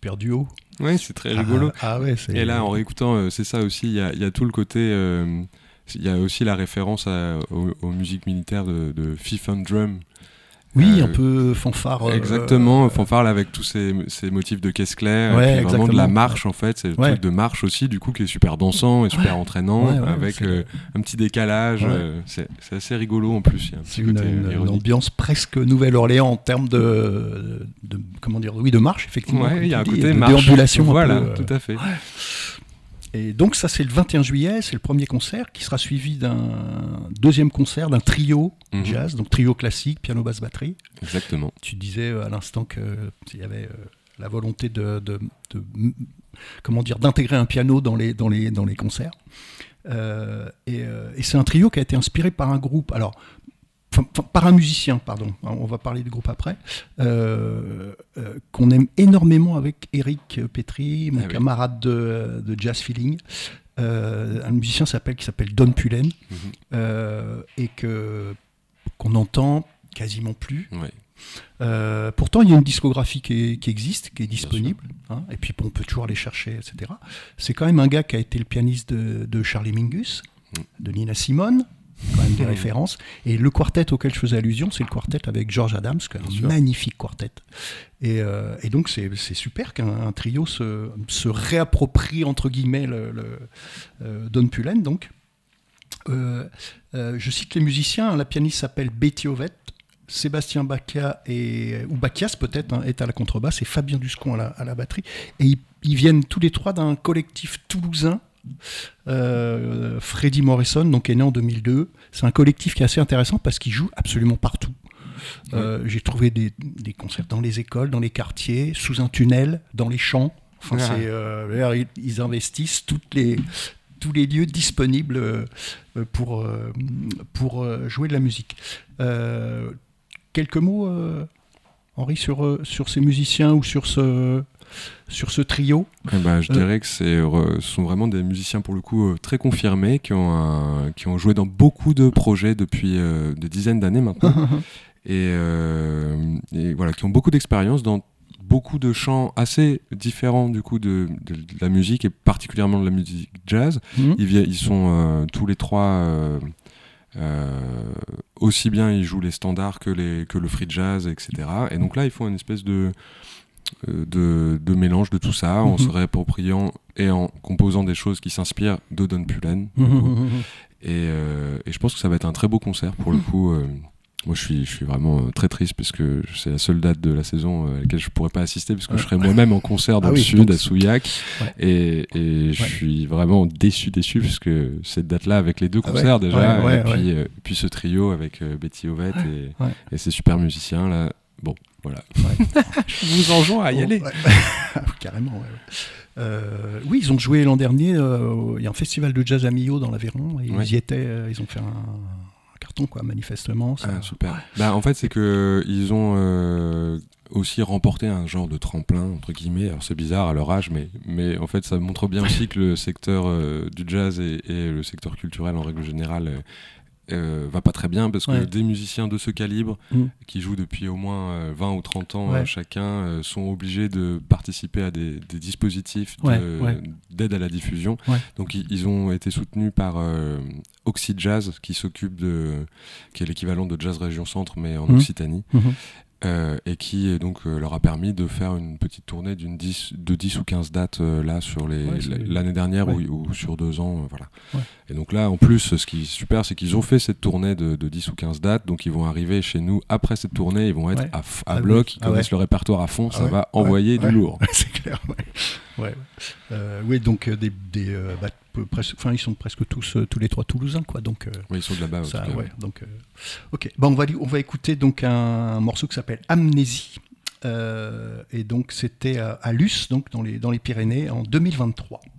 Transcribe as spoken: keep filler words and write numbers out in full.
super duo. Ouais, c'est très rigolo. Ah, ah ouais, c'est... Et là, en réécoutant, euh, c'est ça aussi, il y a, y a tout le côté... euh, il y a aussi la référence à, aux, aux musiques militaires de, de Fife and Drum. Oui, euh, un peu fanfare. Exactement, euh, fanfare avec tous ces, ces motifs de caisse claire, ouais, et puis vraiment de la exactement. marche en fait, c'est le Ouais. truc de marche aussi du coup qui est super dansant et super Ouais. entraînant, Ouais, ouais, avec c'est... euh, un petit décalage, Ouais. euh, c'est, c'est assez rigolo en plus, il y a un C'est petit une, côté une, une ironique. ambiance presque Nouvelle-Orléans en termes de, de comment dire, oui, de marche effectivement. Ouais, il y a un dis, côté de marche, déambulation. voilà, un peu, tout à fait. Ouais. Et donc ça c'est le vingt et un juillet, c'est le premier concert qui sera suivi d'un deuxième concert d'un trio mm-hmm. jazz, donc trio classique, piano, basse, batterie. Exactement. Tu disais à l'instant qu'il y avait euh, la volonté de, de, de, de comment dire, d'intégrer un piano dans les, dans les, dans les concerts. Euh, et, euh, et c'est un trio qui a été inspiré par un groupe, alors Enfin, par un musicien, pardon, on va parler du groupe après, euh, euh, qu'on aime énormément avec Eric Petri, mon ah camarade oui. de, de Jazz Feeling. Euh, un musicien s'appelle, qui s'appelle Don Pullen, mm-hmm. euh, et que, qu'on n'entend quasiment plus. Ouais. Euh, pourtant, il y a une discographie qui, est, qui existe, qui est disponible, hein, et puis on peut toujours aller chercher, et cetera. C'est quand même un gars qui a été le pianiste de, de Charlie Mingus, mm. de Nina Simone, quand même des références. Et le quartet auquel je faisais allusion, c'est le quartet avec George Adams, qui est un sûr. magnifique quartet. Et, euh, et donc, c'est, c'est super qu'un trio se, se réapproprie, entre guillemets, le, le, euh, Don Pullen. Donc. Euh, euh, je cite les musiciens. La pianiste s'appelle Betty Ovette. Sébastien Bacchia, et, ou Bacchias peut-être, hein, est à la contrebasse, et Fabien Duscon à la, à la batterie. Et ils, ils viennent tous les trois d'un collectif toulousain, Euh, Freddie Morrison, donc est né en deux mille deux. C'est un collectif qui est assez intéressant parce qu'il joue absolument partout. Euh, oui. J'ai trouvé des, des concerts dans les écoles, dans les quartiers, sous un tunnel, dans les champs. Enfin, ah. c'est, euh, ils, ils investissent toutes les, tous les lieux disponibles euh, pour, euh, pour euh, jouer de la musique. Euh, quelques mots, euh, Henri, sur, euh, sur ces musiciens ou sur ce... sur ce trio. Eh ben, je euh, dirais que c'est, euh, ce sont vraiment des musiciens pour le coup euh, très confirmés, qui ont, un, qui ont joué dans beaucoup de projets depuis euh, des dizaines d'années maintenant, et, euh, et voilà, qui ont beaucoup d'expérience dans beaucoup de champs assez différents du coup de, de, de la musique, et particulièrement de la musique jazz. Mm-hmm. Ils, ils sont euh, tous les trois... Euh, Euh, aussi bien ils jouent les standards que, les, que le free jazz, et cetera. Et donc là, ils font une espèce de, de, de mélange de tout ça, mm-hmm. en se réappropriant et en composant des choses qui s'inspirent de Don Pullen. Mm-hmm. Et, euh, et je pense que ça va être un très beau concert pour le coup. Euh, moi, je suis, je suis vraiment très triste parce que c'est la seule date de la saison à laquelle je ne pourrais pas assister, parce que ouais. je serai moi-même en concert dans ah le oui, sud, à Souillac. Ouais. Et, et je ouais. suis vraiment déçu, déçu, parce que cette date-là, avec les deux concerts ah ouais. déjà, ouais, ouais, et puis, ouais. euh, puis ce trio avec euh, Betty Ovette et, ouais. et ces super musiciens, là. Bon, voilà. Ouais. Je vous enjoins à y oh, aller. Ouais. Carrément, ouais. Euh, oui, ils ont joué l'an dernier. Il euh, y a un festival de jazz à Millau dans l'Aveyron. Et ouais. Ils y étaient. Euh, ils ont fait un. carton, quoi, manifestement. Ça... Ah, super. Ouais. Bah, en fait, c'est qu'ils ont euh, aussi remporté un genre de tremplin, entre guillemets. Alors, c'est bizarre à leur âge, mais, mais en fait, ça montre bien aussi que le secteur euh, du jazz et, et le secteur culturel, en règle générale, euh, euh, va pas très bien, parce que ouais. des musiciens de ce calibre, mmh. qui jouent depuis au moins euh, vingt ou trente ans ouais. euh, chacun, euh, sont obligés de participer à des, des dispositifs de, ouais, ouais. d'aide à la diffusion. Ouais. Donc, ils, ils ont été soutenus par euh, Oxy Jazz, qui s'occupe de, qui est l'équivalent de Jazz Région Centre, mais en mmh. Occitanie. Mmh. Euh, et qui donc euh, leur a permis de faire une petite tournée d'une dix, de dix ou quinze dates euh, là sur les, ouais, l'année dernière ouais. ou, ou sur deux ans, euh, voilà. Ouais. Et donc là, en plus, ce qui est super, c'est qu'ils ont fait cette tournée de, de dix ou quinze dates, donc ils vont arriver chez nous après cette tournée, ils vont être ouais. à, f- à ah bloc, oui. ils ah connaissent ouais. le répertoire à fond, ah ça ouais. va envoyer ouais. du lourd. C'est clair, ouais. ouais. Euh, oui, donc des, des euh, bah, presque, enfin ils sont presque tous euh, tous les trois toulousains, quoi. Donc euh, oui, ils sont de là-bas. Ça, ouais, donc euh, ok. Bon, on va on va écouter donc un, un morceau qui s'appelle Amnésie, euh, et donc c'était à, à Luce, donc dans les dans les Pyrénées en deux mille vingt-trois.